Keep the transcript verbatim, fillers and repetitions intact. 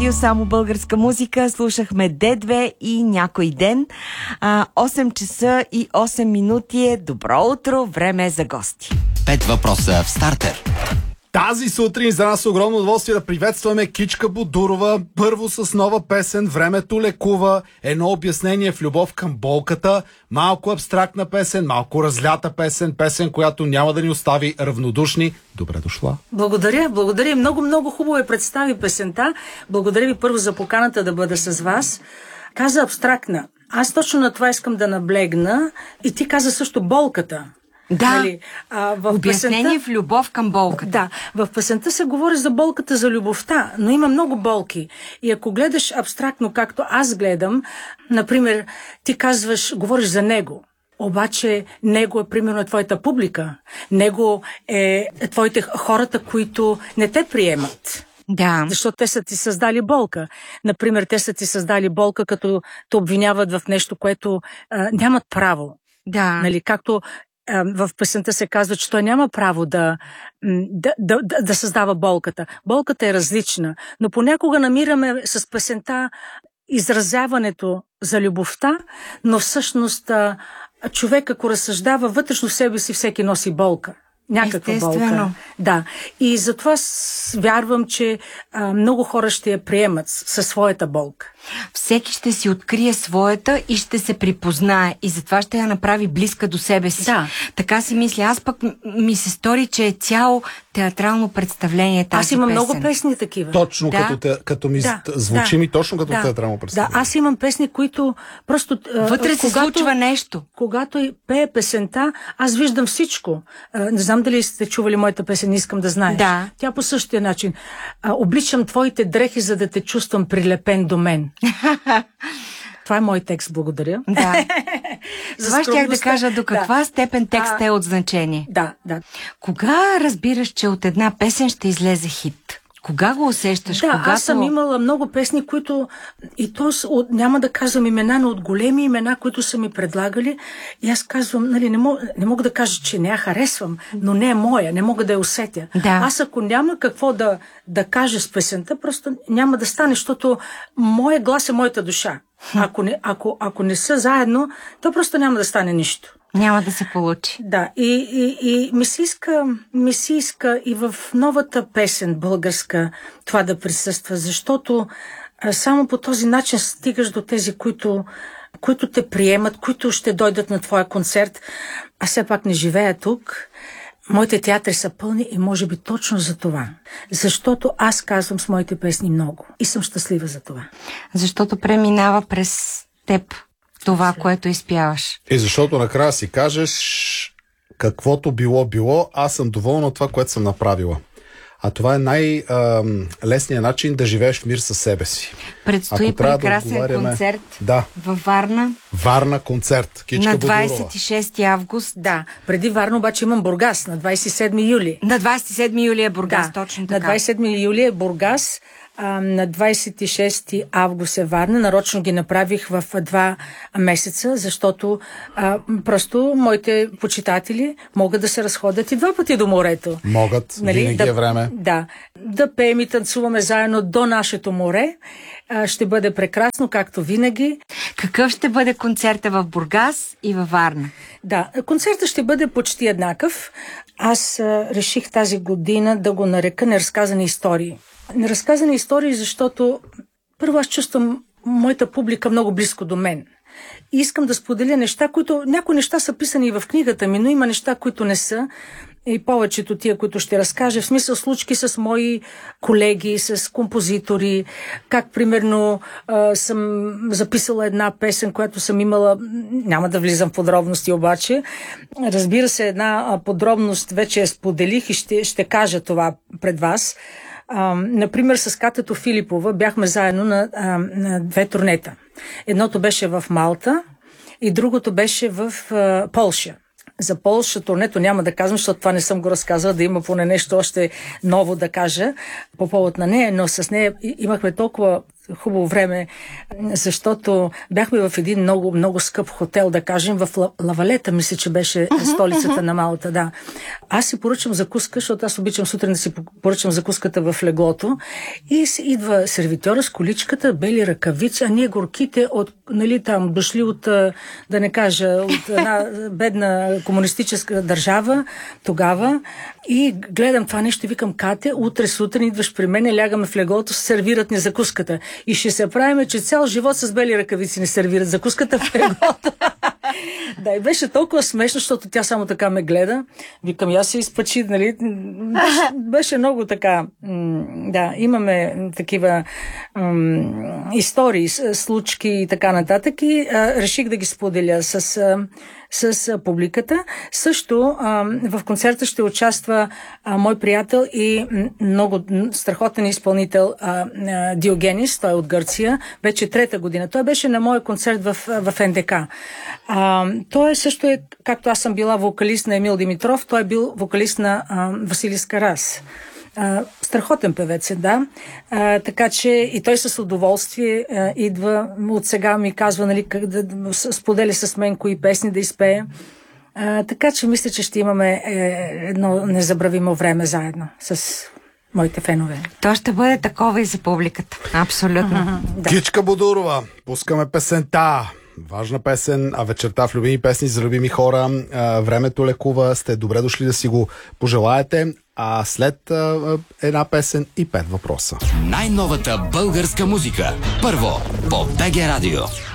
Само българска музика. Слушахме Д две и Някой ден. А, осем часа и осем минути е. Добро утро, време е за гости. Пет въпроса в стартер. Тази сутрин за нас е огромно удоволствие да приветстваме Кичка Бодурова. Първо с нова песен "Времето лекува", едно обяснение в любов към болката, малко абстрактна песен, малко разлята песен, песен, която няма да ни остави равнодушни. Добре дошла. Благодаря, благодаря. Много, много хубаво е представи песента. Благодаря ви първо за поканата да бъда с вас. Каза абстрактна. Аз точно на това искам да наблегна. И ти каза също болката. Да, нали? а, в обяснение песента, в любов към болката. Да, в песента се говори за болката, за любовта, но има много болки. И ако гледаш абстрактно, както аз гледам, например, ти казваш, говориш за него. Обаче него е примерно твоята публика. Него е твоите хората, които не те приемат. Да. Защото те са ти създали болка. Например, те са ти създали болка, като те обвиняват в нещо, което а, нямат право. Да. Нали, както в песента се казва, че той няма право да, да, да, да създава болката. Болката е различна, но понякога намираме с песента изразяването за любовта, но всъщност човек, ако разсъждава вътрешно в себе си, всеки носи болка. Някаква болка. Да. И затова вярвам, че а, много хора ще я приемат със своята болка. Всеки ще си открие своята и ще се припознае. И затова ще я направи близка до себе си. Да. Така си мисля. Аз пък ми се стори, че е цяло театрално представление тази Аз имам песен. много песни такива. Точно да. като, те, като ми да. звучи ми, точно като да. театрално представление. Да, аз имам песни, които просто... Вътре се когато, случва нещо. Когато и пее песента, аз виждам всичко. Не знам дали сте чували моята песен, искам да знаеш. Да. Тя по същия начин. Обличам твоите дрехи, за да те чувствам прилепен до мен. Това е мой текст, благодаря. Да. Това щях да кажа до каква да. степен текст а, е от значение. Да, да. Кога разбираш, че от една песен ще излезе хит? Кога го усещаш? Да, когато... аз съм имала много песни, които, и то от, няма да казвам имена, но от големи имена, които са ми предлагали. И аз казвам, нали, не мога, не мога да кажа, че не я харесвам, но не е моя, не мога да я усетя. Да. Аз ако няма какво да, да кажа с песента, просто няма да стане, защото моя глас е моята душа. Ако не, ако, ако не са заедно, то просто няма да стане нищо. Няма да се получи. Да, и, и, и ми се иска, ми се иска и в новата песен българска това да присъства, защото а, само по този начин стигаш до тези, които, които те приемат, които ще дойдат на твоя концерт. А все пак не живея тук. Моите театри са пълни и може би точно за това. Защото аз казвам с моите песни много и съм щастлива за това. Защото преминава през теб това, което изпяваш. И защото накрая си кажеш, каквото било било, аз съм доволна от това, което съм направила. А това е най-лесният начин да живееш в мир със себе си. Предстои прекрасен да концерт да. във Варна. Варна концерт. Кичка на двадесет и шести август. Да, преди Варна обаче имам Бургас на двадесет и седми юли. На двадесет и седми юли е Бургас, да, точно така. На двадесет и седми юли е Бургас. А, на двадесет и шести август е Варна. Нарочно ги направих в два месеца, защото а, просто моите почитатели могат да се разходят и два пъти до морето. Могат, нали, винаги да, е време. Да, да пеем и танцуваме заедно до нашето море. А, ще бъде прекрасно, както винаги. Какъв ще бъде концерта в Бургас и във Варна? Да, концертът ще бъде почти еднакъв. Аз а, реших тази година да го нарека неразказани истории. Неразказани истории, защото първо аз чувствам моята публика много близко до мен. И искам да споделя неща, които... Някои неща са писани и в книгата ми, но има неща, които не са. И повечето тия, които ще разкажа, в смисъл случки с мои колеги, с композитори, как примерно а, съм записала една песен, която съм имала, няма да влизам в подробности обаче, разбира се, една подробност вече я споделих и ще, ще кажа това пред вас. А, например, с Катето Филипова бяхме заедно на, а, на две турнета. Едното беше в Малта и другото беше в а, Полша. За Полша турнето няма да казвам, защото това не съм го разказала, да има поне нещо още ново да кажа по повод на нея, но с нея имахме толкова хубаво време, защото бяхме в един много, много скъп хотел, да кажем, в Лавалета, мисля, че беше столицата на Малта, да. Аз си поръчам закуска, защото аз обичам сутрин да си поръчам закуската в леглото и идва сервитьора с количката, бели ръкавици, а ние горките от, нали, там, дошли от, да не кажа, от една бедна комунистическа държава тогава, и гледам това нещо и викам: Катя, утре сутрин идваш при мен, лягаме в леглото, сервират ни закуската. И ще се правим, че цял живот с бели ръкавици ни сервират закуската в леглото. Да, и беше толкова смешно, защото тя само така ме гледа. Викам, аз се изпачи, нали? Беше, беше много така. М- да, имаме такива м- истории, случки и така нататък. И а, реших да ги споделя с... А, с публиката. Също а, в концерта ще участва а, мой приятел и много страхотен изпълнител а, а, Диогенис, той е от Гърция, вече трета година. Той беше на моя концерт в, в Н Д К. А, той също е, както аз съм била вокалист на Емил Димитров, той е бил вокалист на а, Василий Скарас. Uh, страхотен певец е, да. Uh, така че и той с удоволствие uh, идва, от сега ми казва, нали, как да, да споделя с мен кои песни да изпее. Uh, така че мисля, че ще имаме е, едно незабравимо време заедно с моите фенове. То ще бъде такова и за публиката. Абсолютно. Uh-huh, да. Кичка Бодурова, пускаме песента. Важна песен, а вечерта в любими песни за любими хора. Времето лекува, сте добре дошли да си го пожелаете. А след а, една песен и пет въпроса. Най-новата българска музика. Първо по Б Г Радио.